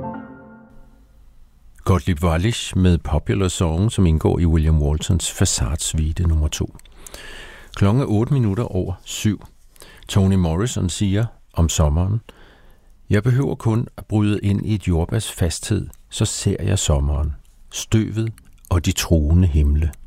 Gottlieb Wallich med Popular Song, som indgår i William Waltons Façade-suite nummer 2. Klokken er 7:08. Toni Morrison siger om sommeren: Jeg behøver kun at bryde ind i et jordbærs fasthed, så ser jeg sommeren, støvet og de truende himle.